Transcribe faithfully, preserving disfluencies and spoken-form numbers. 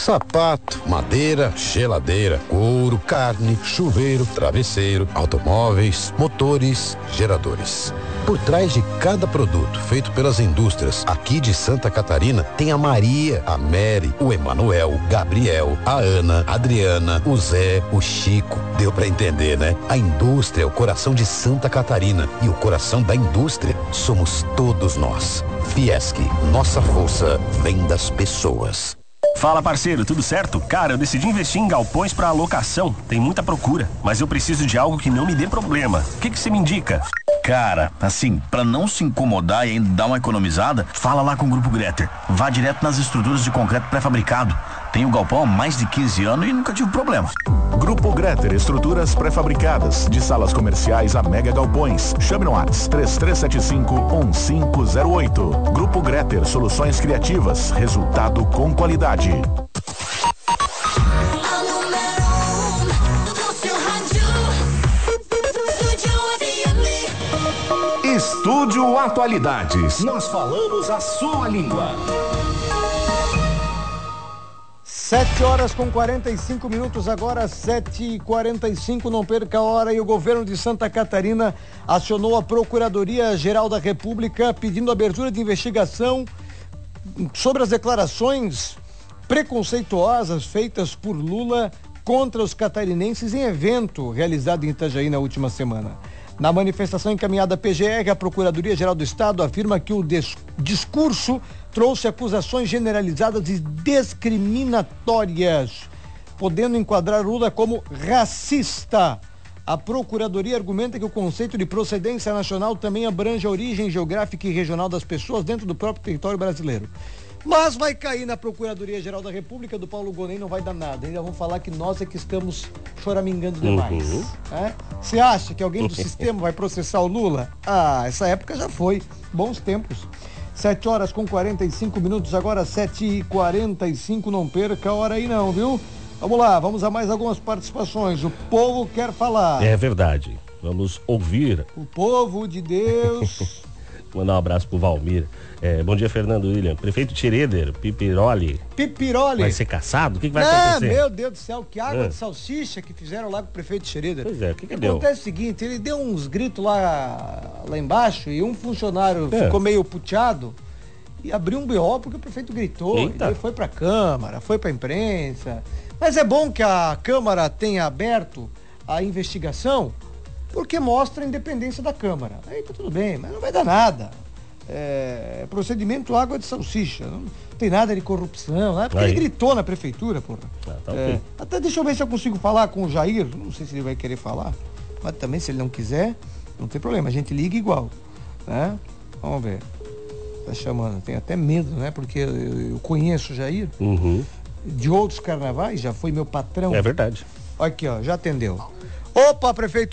Sapato, madeira, geladeira, couro, carne, chuveiro, travesseiro, automóveis, motores, geradores. Por trás de cada produto feito pelas indústrias aqui de Santa Catarina, tem a Maria, a Mary, o Emanuel, o Gabriel, a Ana, a Adriana, o Zé, o Chico. Deu pra entender, né? A indústria é o coração de Santa Catarina e o coração da indústria somos todos nós. Fiesc, nossa força vem das pessoas. Fala, parceiro, tudo certo? Cara, eu decidi investir em galpões para alocação. Tem muita procura, mas eu preciso de algo que não me dê problema. O que que você me indica? Cara, assim, pra não se incomodar e ainda dar uma economizada, fala lá com o Grupo Greter. Vá direto nas estruturas de concreto pré-fabricado. Tenho o galpão há mais de quinze anos e nunca tive problema. Grupo Greter, estruturas pré-fabricadas, de salas comerciais a mega galpões. Chame no WhatsApp três três sete cinco, um cinco zero oito. Grupo Greter, soluções criativas, resultado com qualidade. Estúdio Atualidades. Nós falamos a sua língua. Sete horas com quarenta e cinco minutos, agora sete e quarenta e cinco, não perca a hora. E o governo de Santa Catarina acionou a Procuradoria-Geral da República pedindo abertura de investigação sobre as declarações preconceituosas feitas por Lula contra os catarinenses em evento realizado em Itajaí na última semana. Na manifestação encaminhada à P G R, a Procuradoria-Geral do Estado afirma que o des- discurso trouxe acusações generalizadas e discriminatórias, podendo enquadrar Lula como racista. A Procuradoria argumenta que o conceito de procedência nacional também abrange a origem geográfica e regional das pessoas dentro do próprio território brasileiro. Mas vai cair na Procuradoria-Geral da República, do Paulo Gonem não vai dar nada. Ainda vão falar que nós é que estamos choramingando demais. Uhum. Você acha que alguém do sistema vai processar o Lula? Ah, essa época já foi. Bons tempos. Sete horas com quarenta e cinco minutos, agora sete e quarenta e cinco, não perca a hora aí não, viu? Vamos lá, vamos a mais algumas participações. O povo quer falar. É verdade. Vamos ouvir. O povo de Deus. Mandar um abraço pro Valmir. É, bom dia, Fernando William. Prefeito Schroeder, Pipiroli. Pipiroli. Vai ser caçado? O que, que vai Não, acontecer? Meu Deus do céu, que água Ah. de salsicha que fizeram lá com o prefeito Schroeder. Pois é, o que que o deu? Acontece o seguinte, ele deu uns gritos lá, lá embaixo e um funcionário É. ficou meio puteado e abriu um B O porque o prefeito gritou. Eita. E daí foi pra Câmara, foi pra imprensa. Mas é bom que a Câmara tenha aberto a investigação porque mostra a independência da Câmara. Aí tá tudo bem, mas não vai dar nada. É, procedimento água de salsicha, não tem nada de corrupção, né? Porque Aí. ele gritou na prefeitura, porra. Ah, tá É, ok. até deixa eu ver se eu consigo falar com o Jair, não sei se ele vai querer falar, mas também se ele não quiser, não tem problema, a gente liga igual, né? Vamos ver, tá chamando, tenho até medo, né? Porque eu, eu conheço o Jair, Uhum. de outros carnavais, já foi meu patrão. É verdade. Aqui, ó, já atendeu. Opa, prefeito